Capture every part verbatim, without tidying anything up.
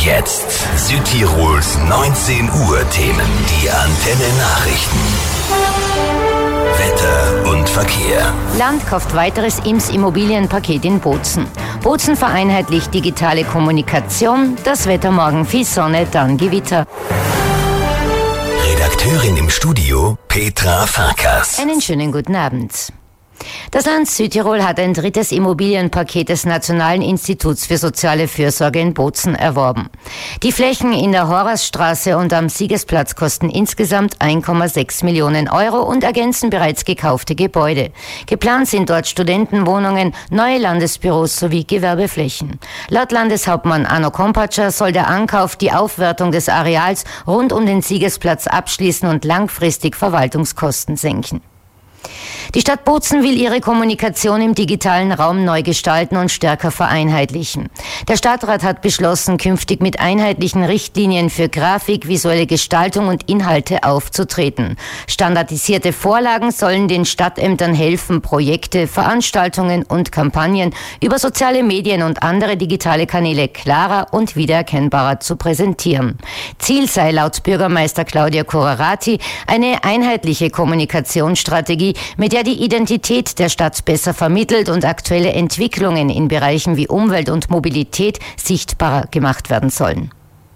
jetzt Südtirols neunzehn Uhr Themen, die Antenne Nachrichten. Wetter und Verkehr. Land kauft weiteres I M S-Immobilienpaket in Bozen. Bozen vereinheitlicht digitale Kommunikation. Das Wetter morgen viel Sonne, dann Gewitter. Redakteurin im Studio Petra Farkas. Einen schönen guten Abend. Das Land Südtirol hat ein drittes Immobilienpaket des Nationalen Instituts für soziale Fürsorge in Bozen erworben. Die Flächen in der Horasstraße und am Siegesplatz kosten insgesamt ein Komma sechs Millionen Euro und ergänzen bereits gekaufte Gebäude. Geplant sind dort Studentenwohnungen, neue Landesbüros sowie Gewerbeflächen. Laut Landeshauptmann Arno Kompatscher soll der Ankauf die Aufwertung des Areals rund um den Siegesplatz abschließen und langfristig Verwaltungskosten senken. Die Stadt Bozen will ihre Kommunikation im digitalen Raum neu gestalten und stärker vereinheitlichen. Der Stadtrat hat beschlossen, künftig mit einheitlichen Richtlinien für Grafik, visuelle Gestaltung und Inhalte aufzutreten. Standardisierte Vorlagen sollen den Stadtämtern helfen, Projekte, Veranstaltungen und Kampagnen über soziale Medien und andere digitale Kanäle klarer und wiedererkennbarer zu präsentieren. Ziel sei laut Bürgermeister Claudia Corrarati eine einheitliche Kommunikationsstrategie, mit der die Identität der Stadt besser vermittelt und aktuelle Entwicklungen in Bereichen wie Umwelt und Mobilität sichtbarer gemacht werden sollen.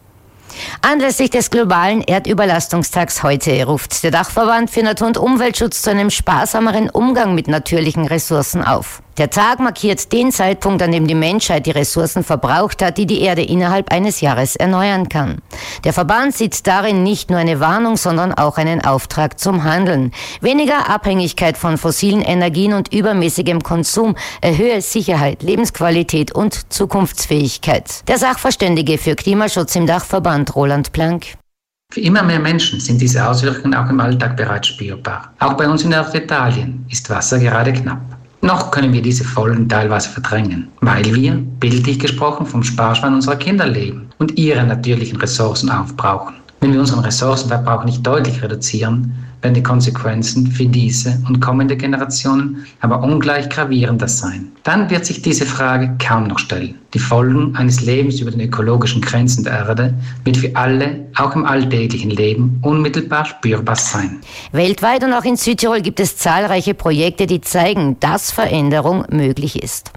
Anlässlich des globalen Erdüberlastungstags heute ruft der Dachverband für Natur- und Umweltschutz zu einem sparsameren Umgang mit natürlichen Ressourcen auf. Der Tag markiert den Zeitpunkt, an dem die Menschheit die Ressourcen verbraucht hat, die die Erde innerhalb eines Jahres erneuern kann. Der Verband sieht darin nicht nur eine Warnung, sondern auch einen Auftrag zum Handeln. Weniger Abhängigkeit von fossilen Energien und übermäßigem Konsum erhöhe Sicherheit, Lebensqualität und Zukunftsfähigkeit. Der Sachverständige für Klimaschutz im Dachverband Roland Planck. Für immer mehr Menschen sind diese Auswirkungen auch im Alltag bereits spürbar. Auch bei uns in Norditalien ist Wasser gerade knapp. Noch können wir diese Folgen teilweise verdrängen, weil wir, bildlich gesprochen, vom Sparschwein unserer Kinder leben und ihre natürlichen Ressourcen aufbrauchen. Wenn wir unseren Ressourcenverbrauch nicht deutlich reduzieren, werden die Konsequenzen für diese und kommende Generationen aber ungleich gravierender sein. Dann wird sich diese Frage kaum noch stellen. Die Folgen eines Lebens über den ökologischen Grenzen der Erde wird für alle, auch im alltäglichen Leben, unmittelbar spürbar sein. Weltweit und auch in Südtirol gibt es zahlreiche Projekte, die zeigen, dass Veränderung möglich ist.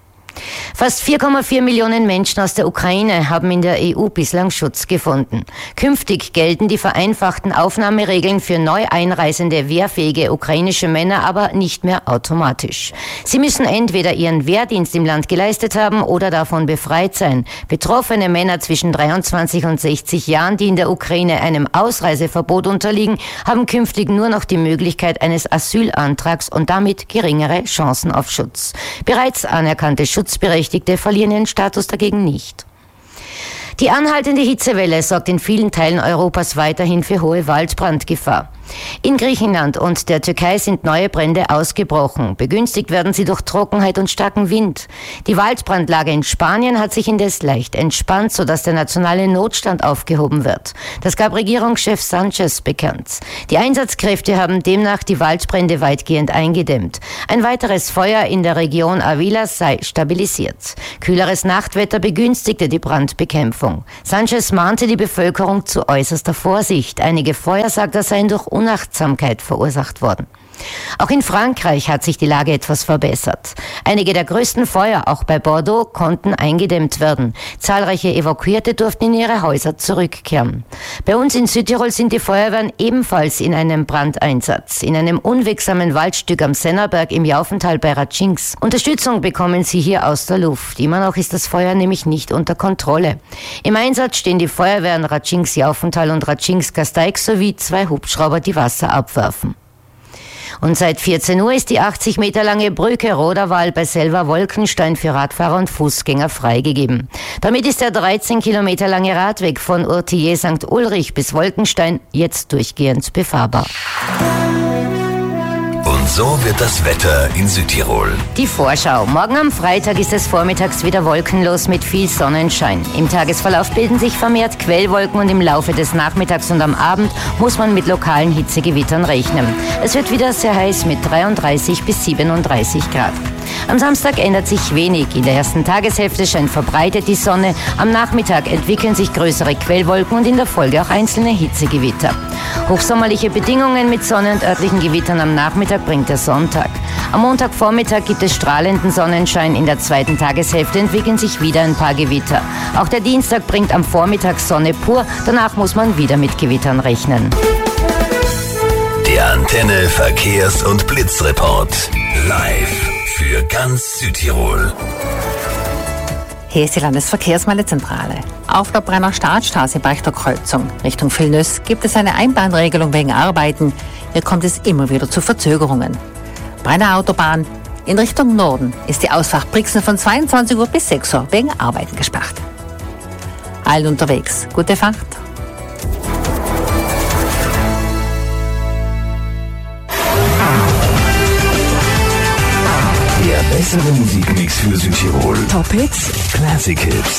Fast vier Komma vier Millionen Menschen aus der Ukraine haben in der E U bislang Schutz gefunden. Künftig gelten die vereinfachten Aufnahmeregeln für neu einreisende wehrfähige ukrainische Männer aber nicht mehr automatisch. Sie müssen entweder ihren Wehrdienst im Land geleistet haben oder davon befreit sein. Betroffene Männer zwischen dreiundzwanzig und sechzig Jahren, die in der Ukraine einem Ausreiseverbot unterliegen, haben künftig nur noch die Möglichkeit eines Asylantrags und damit geringere Chancen auf Schutz. Bereits anerkannte Schutzberechtigte verlieren ihren Status dagegen nicht. Die anhaltende Hitzewelle sorgt in vielen Teilen Europas weiterhin für hohe Waldbrandgefahr. In Griechenland und der Türkei sind neue Brände ausgebrochen. Begünstigt werden sie durch Trockenheit und starken Wind. Die Waldbrandlage in Spanien hat sich indes leicht entspannt, sodass der nationale Notstand aufgehoben wird. Das gab Regierungschef Sanchez bekannt. Die Einsatzkräfte haben demnach die Waldbrände weitgehend eingedämmt. Ein weiteres Feuer in der Region Avila sei stabilisiert. Kühleres Nachtwetter begünstigte die Brandbekämpfung. Sanchez mahnte die Bevölkerung zu äußerster Vorsicht. Einige Feuer, sagt er, seien durch Unachtsamkeit verursacht worden. Auch in Frankreich hat sich die Lage etwas verbessert. Einige der größten Feuer, auch bei Bordeaux, konnten eingedämmt werden. Zahlreiche Evakuierte durften in ihre Häuser zurückkehren. Bei uns in Südtirol sind die Feuerwehren ebenfalls in einem Brandeinsatz. In einem unwegsamen Waldstück am Sennerberg im Jaufental bei Ratschinks. Unterstützung bekommen sie hier aus der Luft. Immer noch ist das Feuer nämlich nicht unter Kontrolle. Im Einsatz stehen die Feuerwehren Ratschinks Jaufental und Ratschinks Gasteig sowie zwei Hubschrauber, die Wasser abwerfen. Und seit vierzehn Uhr ist die achtzig Meter lange Brücke Roderwal bei Selva-Wolkenstein für Radfahrer und Fußgänger freigegeben. Damit ist der dreizehn Kilometer lange Radweg von Urtier Sankt Ulrich bis Wolkenstein jetzt durchgehend befahrbar. Und so wird das Wetter in Südtirol. Die Vorschau. Morgen am Freitag ist es vormittags wieder wolkenlos mit viel Sonnenschein. Im Tagesverlauf bilden sich vermehrt Quellwolken und im Laufe des Nachmittags und am Abend muss man mit lokalen Hitzegewittern rechnen. Es wird wieder sehr heiß mit dreiunddreißig bis siebenunddreißig Grad. Am Samstag ändert sich wenig. In der ersten Tageshälfte scheint verbreitet die Sonne. Am Nachmittag entwickeln sich größere Quellwolken und in der Folge auch einzelne Hitzegewitter. Hochsommerliche Bedingungen mit Sonne und örtlichen Gewittern am Nachmittag bringt der Sonntag. Am Montagvormittag gibt es strahlenden Sonnenschein. In der zweiten Tageshälfte entwickeln sich wieder ein paar Gewitter. Auch der Dienstag bringt am Vormittag Sonne pur. Danach muss man wieder mit Gewittern rechnen. Der Antenne Verkehrs- und Blitzreport. Live für ganz Südtirol. Hier ist die Landesverkehrsmeldezentrale. Auf der Brenner Startstraße bei der Kreuzung Richtung Vilnös gibt es eine Einbahnregelung wegen Arbeiten. Hier kommt es immer wieder zu Verzögerungen. Brenner Autobahn in Richtung Norden ist die Ausfahrt Brixen von zweiundzwanzig Uhr bis sechs Uhr wegen Arbeiten gesperrt. Allen unterwegs, gute Fahrt. Der bessere Musikmix für Südtirol. Top Hits, Classic Hits.